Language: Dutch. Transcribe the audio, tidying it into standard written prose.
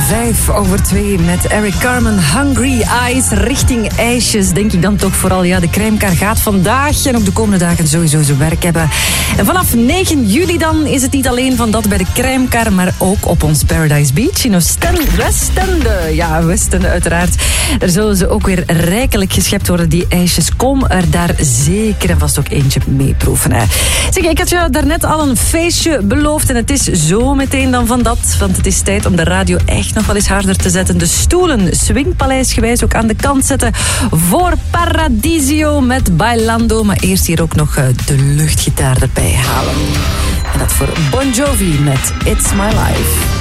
2:05 met Eric Carmen, Hungry Eyes, richting ijsjes. Denk ik dan toch vooral, ja, de crèmekar gaat vandaag en ook de komende dagen sowieso zijn werk hebben. En vanaf 9 juli dan is het niet alleen van dat bij de crèmekar, maar ook op ons Paradise Beach in Westende. Ja, Westende uiteraard. Daar zullen ze ook weer rijkelijk geschept worden, die ijsjes. Kom er daar zeker en vast ook eentje mee proeven. Hè. Zeg, ik had je daarnet al een feestje beloofd en het is zo meteen dan van dat, want het is tijd om de radio echt nog wel eens harder te zetten. De stoelen, swingpaleisgewijs ook aan de kant zetten voor Paradisio met Bailando. Maar eerst hier ook nog de luchtgitaar erbij halen. En dat voor Bon Jovi met It's My Life.